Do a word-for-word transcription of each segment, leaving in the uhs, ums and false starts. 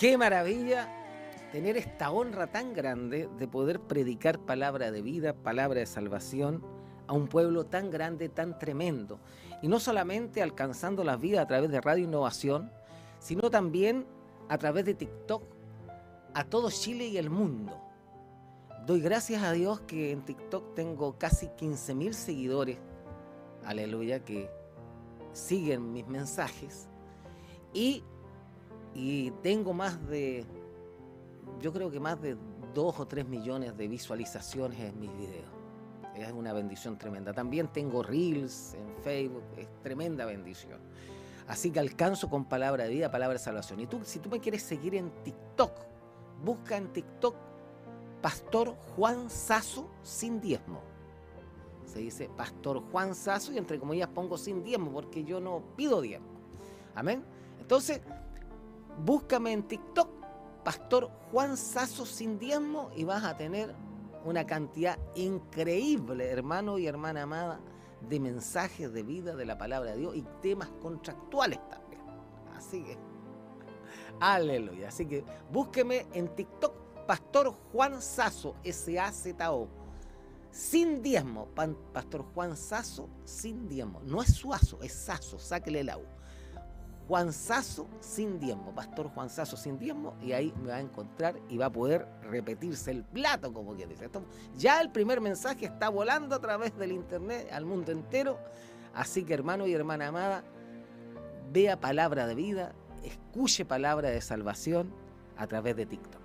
Qué maravilla tener esta honra tan grande de poder predicar palabra de vida, palabra de salvación a un pueblo tan grande, tan tremendo. Y no solamente alcanzando las vidas a través de Radio Innovación, sino también a través de TikTok a todo Chile y el mundo. Doy gracias a Dios que en TikTok tengo casi quince mil seguidores, aleluya, que siguen mis mensajes. Y, y tengo más de, yo creo que más de dos o tres millones de visualizaciones en mis videos. Es una bendición tremenda. También tengo Reels en Facebook, es tremenda bendición. Así que alcanzo con palabra de vida, palabra de salvación. Y tú, si tú me quieres seguir en TikTok, busca en TikTok Pastor Juan Sasso sin diezmo. Se dice Pastor Juan Sasso y entre comillas pongo sin diezmo porque yo no pido diezmo. Amén. Entonces, búscame en TikTok Pastor Juan Sasso sin diezmo y vas a tener una cantidad increíble, hermano y hermana amada, de mensajes de vida, de la palabra de Dios y temas contractuales también. Así que, aleluya. Así que búsqueme en TikTok Pastor Juan Sasso, S A Z O, sin diezmo. Pastor Juan Sasso sin diezmo. No es Suazo, es Sasso, sáquele la U. Juan Sasso sin diezmo, Pastor Juan Sasso sin diezmo, y ahí me va a encontrar y va a poder repetirse el plato, como quien dice. Esto, ya el primer mensaje está volando a través del internet al mundo entero, así que hermano y hermana amada, vea palabra de vida, escuche palabra de salvación a través de TikTok.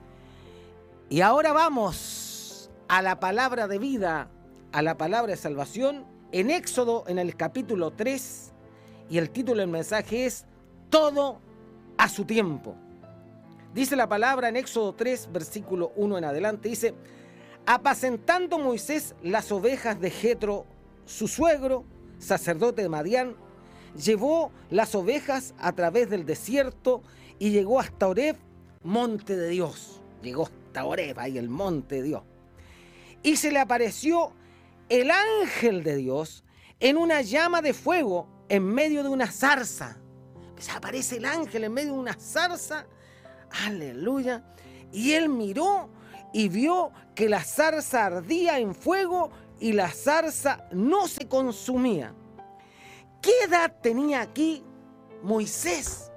Y ahora vamos a la palabra de vida, a la palabra de salvación, en Éxodo, en el capítulo tres, y el título del mensaje es Todo a su tiempo. Dice la palabra en Éxodo tres, versículo uno en adelante, dice: apacentando Moisés las ovejas de Jetro, su suegro, sacerdote de Madián, llevó las ovejas a través del desierto y llegó hasta Horeb, monte de Dios. Llegó hasta Horeb, ahí el monte de Dios. Y se le apareció el ángel de Dios en una llama de fuego en medio de una zarza. Se aparece el ángel en medio de una zarza. Aleluya. Y él miró y vio que la zarza ardía en fuego y la zarza no se consumía. ¿Qué edad tenía aquí Moisés?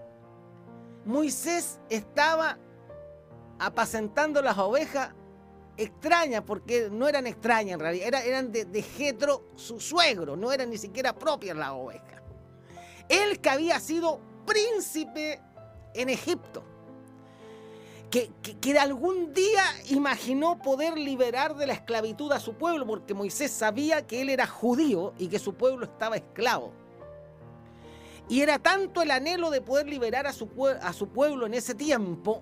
Moisés estaba apacentando las ovejas extrañas, porque no eran extrañas en realidad, eran, eran de, de Jetro, su suegro, no eran ni siquiera propias las ovejas. Él que había sido príncipe en Egipto, que, que, que de algún día imaginó poder liberar de la esclavitud a su pueblo, porque Moisés sabía que él era judío y que su pueblo estaba esclavo. Y era tanto el anhelo de poder liberar a su, a su pueblo en ese tiempo,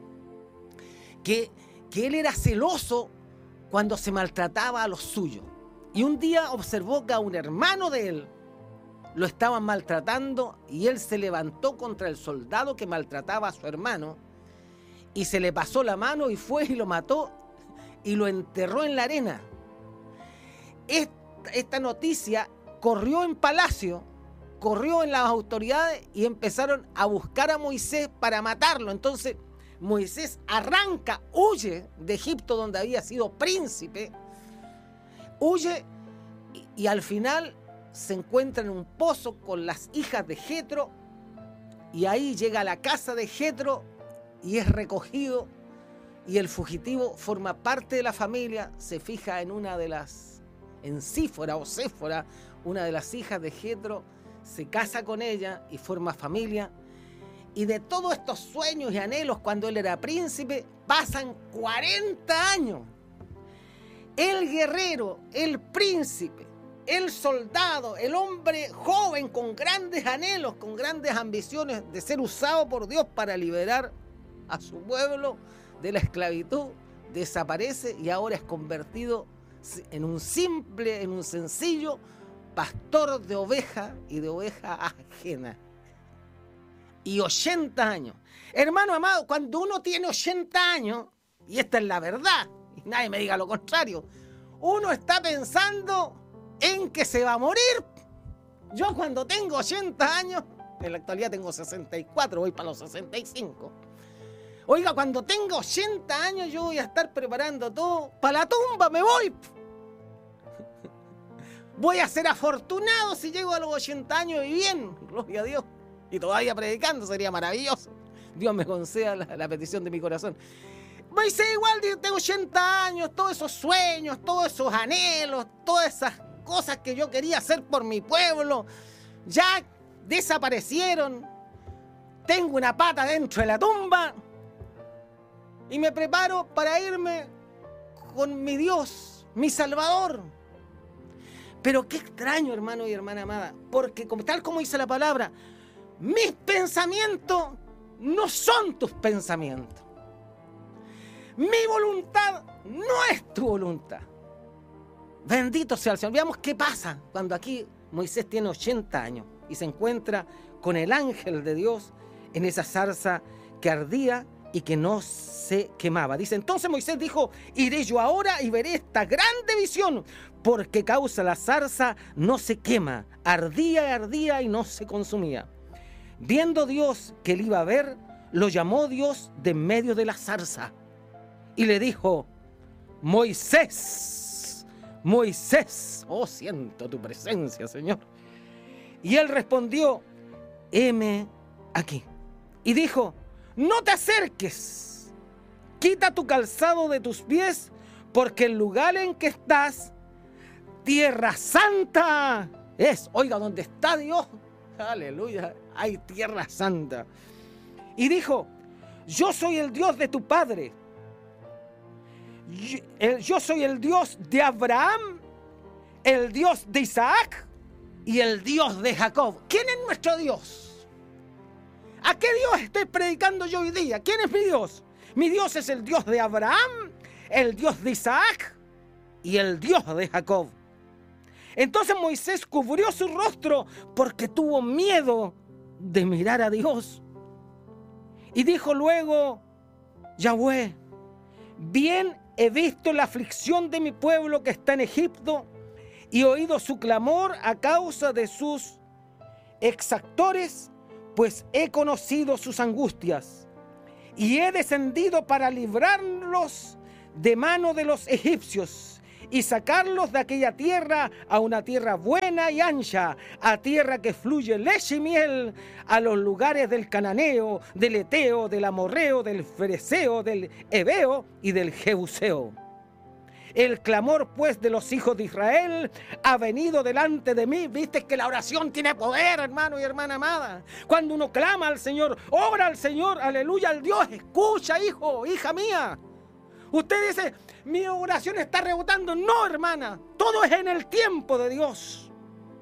que, que él era celoso cuando se maltrataba a los suyos. Y un día observó que a un hermano de él lo estaban maltratando y él se levantó contra el soldado que maltrataba a su hermano y se le pasó la mano y fue y lo mató y lo enterró en la arena. Esta, esta noticia corrió en palacio, corrió en las autoridades y empezaron a buscar a Moisés para matarlo. Entonces Moisés arranca, huye de Egipto donde había sido príncipe, huye y, y al final se encuentra en un pozo con las hijas de Jetro y ahí llega a la casa de Jetro y es recogido y el fugitivo forma parte de la familia, se fija en una de las, en Sífora o Séfora, una de las hijas de Jetro, se casa con ella y forma familia. Y de todos estos sueños y anhelos cuando él era príncipe, pasan cuarenta años. El guerrero, el príncipe, el soldado, el hombre joven con grandes anhelos, con grandes ambiciones de ser usado por Dios para liberar a su pueblo de la esclavitud, desaparece y ahora es convertido en un simple, en un sencillo pastor de oveja y de oveja ajena. Y ochenta años. Hermano amado, cuando uno tiene ochenta años, y esta es la verdad, y nadie me diga lo contrario, uno está pensando en que se va a morir. Yo cuando tengo ochenta años, en la actualidad tengo sesenta y cuatro, voy para los sesenta y cinco, Oiga, cuando tenga ochenta años yo voy a estar preparando todo. Para la tumba me voy. Voy a ser afortunado si llego a los ochenta años y bien. Gloria a Dios. Y todavía predicando, sería maravilloso. Dios me conceda la, la petición de mi corazón. Moisés igual, tengo ochenta años, todos esos sueños, todos esos anhelos, todas esas cosas que yo quería hacer por mi pueblo, ya desaparecieron. Tengo una pata dentro de la tumba y me preparo para irme con mi Dios, mi Salvador. Pero qué extraño, hermano y hermana amada, porque como, tal como dice la palabra, mis pensamientos no son tus pensamientos. Mi voluntad no es tu voluntad. Bendito sea el Señor. Veamos qué pasa cuando aquí Moisés tiene ochenta años y se encuentra con el ángel de Dios en esa zarza que ardía y que no se quemaba. Dice, entonces Moisés dijo, iré yo ahora y veré esta grande visión, porque causa la zarza no se quema, ardía y ardía y no se consumía. Viendo Dios que él iba a ver, lo llamó Dios de en medio de la zarza y le dijo, Moisés, Moisés, oh, siento tu presencia, Señor. Y él respondió, heme aquí. Y dijo, no te acerques, quita tu calzado de tus pies, porque el lugar en que estás, tierra santa es. Oiga, ¿dónde está Dios? Aleluya, hay tierra santa. Y dijo, yo soy el Dios de tu padre. Yo, el, yo soy el Dios de Abraham, el Dios de Isaac y el Dios de Jacob. ¿Quién es nuestro Dios? ¿A qué Dios estoy predicando yo hoy día? ¿Quién es mi Dios? Mi Dios es el Dios de Abraham, el Dios de Isaac y el Dios de Jacob. Entonces Moisés cubrió su rostro porque tuvo miedo de mirar a Dios. Y dijo luego, Yahweh, bien he visto la aflicción de mi pueblo que está en Egipto y oído su clamor a causa de sus exactores, pues he conocido sus angustias y he descendido para librarlos de mano de los egipcios y sacarlos de aquella tierra a una tierra buena y ancha, a tierra que fluye leche y miel, a los lugares del cananeo, del eteo, del amorreo, del fereceo, del heveo y del jebuseo. El clamor pues de los hijos de Israel ha venido delante de mí. Viste que la oración tiene poder, hermano y hermana amada. Cuando uno clama al Señor, ora al Señor, aleluya, al Dios, escucha, hijo, hija mía. Usted dice, mi oración está rebotando. No, hermana, todo es en el tiempo de Dios.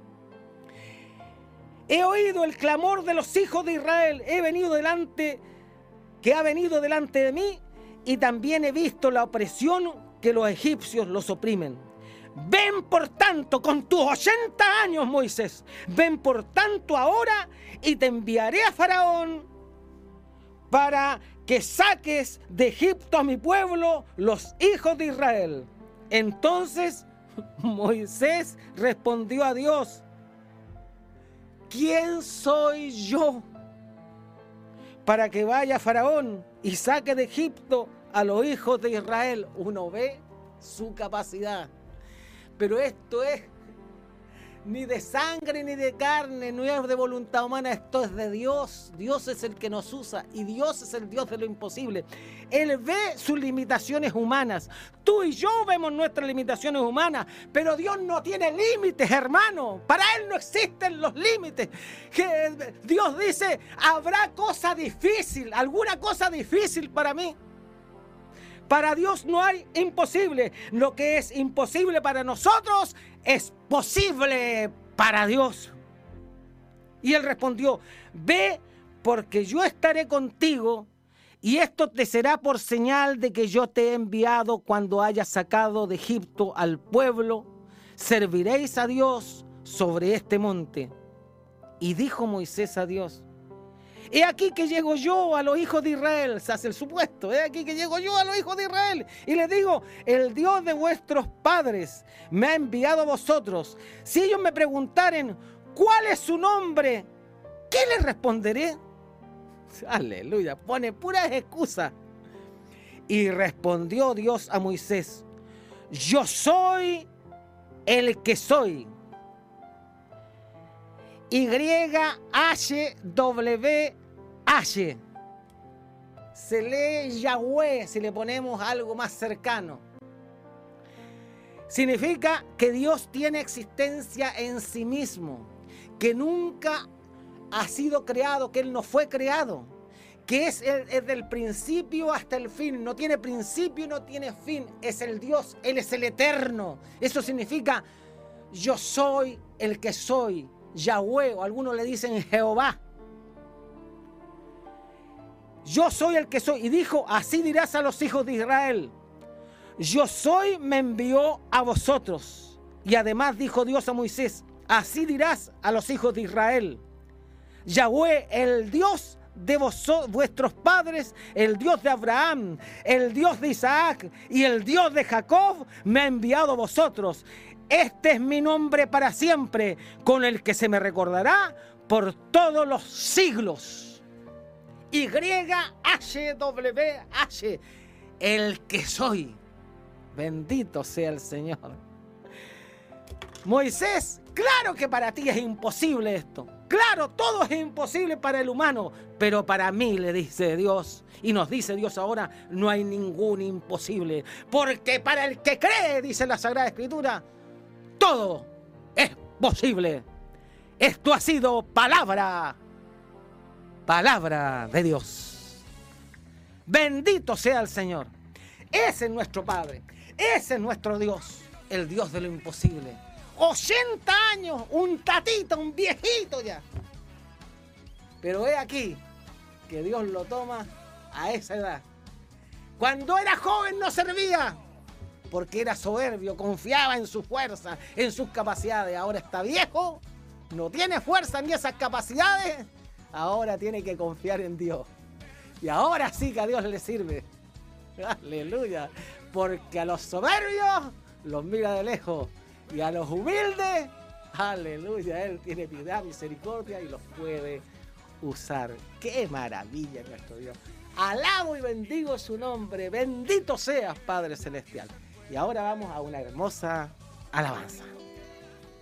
He oído el clamor de los hijos de Israel. He venido delante, que ha venido delante de mí, y también he visto la opresión que los egipcios los oprimen. Ven por tanto con tus ochenta años, Moisés. Ven por tanto ahora y te enviaré a Faraón para que saques de Egipto a mi pueblo, los hijos de Israel. Entonces Moisés respondió a Dios, ¿quién soy yo para que vaya a Faraón y saque de Egipto a los hijos de Israel? Uno ve su capacidad, pero esto es ni de sangre ni de carne, no es de voluntad humana, esto es de Dios. Dios es el que nos usa y Dios es el Dios de lo imposible. Él ve sus limitaciones humanas. Tú y yo vemos nuestras limitaciones humanas, pero Dios no tiene límites, hermano. Para Él no existen los límites. Que Dios dice, habrá cosa difícil, alguna cosa difícil para mí. Para Dios no hay imposible. Lo que es imposible para nosotros es posible para Dios. Y él respondió, ve, porque yo estaré contigo, y esto te será por señal de que yo te he enviado cuando hayas sacado de Egipto al pueblo. Serviréis a Dios sobre este monte. Y dijo Moisés a Dios, he aquí que llego yo a los hijos de Israel, se hace el supuesto, he aquí que llego yo a los hijos de Israel, y les digo, el Dios de vuestros padres me ha enviado a vosotros. Si ellos me preguntaren, ¿cuál es su nombre? ¿Qué les responderé? Aleluya, pone puras excusas. Y respondió Dios a Moisés: yo soy el que soy. Y H W H. Se lee Yahweh si le ponemos algo más cercano. Significa que Dios tiene existencia en sí mismo, que nunca ha sido creado, que Él no fue creado, que es desde el principio hasta el fin, no tiene principio y no tiene fin, es el Dios, Él es el eterno. Eso significa yo soy el que soy, Yahweh, o algunos le dicen Jehová. Yo soy el que soy. Y dijo: así dirás a los hijos de Israel: yo soy me envió a vosotros. Y además dijo Dios a Moisés: así dirás a los hijos de Israel: Yahweh, el Dios de vosotros, vuestros padres, el Dios de Abraham, el Dios de Isaac y el Dios de Jacob, me ha enviado a vosotros. Este es mi nombre para siempre, con el que se me recordará por todos los siglos. Y H W H, el que soy. Bendito sea el Señor. Moisés, claro que para ti es imposible esto. Claro, todo es imposible para el humano, pero para mí, le dice Dios, y nos dice Dios ahora, no hay ningún imposible. Porque para el que cree, dice la Sagrada Escritura, todo es posible. Esto ha sido palabra, palabra de Dios. Bendito sea el Señor. Ese es nuestro Padre. Ese es nuestro Dios, el Dios de lo imposible. ochenta años, un tatito, un viejito ya. Pero he aquí que Dios lo toma a esa edad. Cuando era joven no servía, porque era soberbio, confiaba en su fuerza, en sus capacidades. Ahora está viejo, no tiene fuerza ni esas capacidades. Ahora tiene que confiar en Dios. Y ahora sí que a Dios le sirve. Aleluya. Porque a los soberbios los mira de lejos. Y a los humildes, aleluya, Él tiene piedad, misericordia y los puede usar. ¡Qué maravilla nuestro Dios! Alabo y bendigo su nombre. Bendito seas, Padre Celestial. Y ahora vamos a una hermosa alabanza.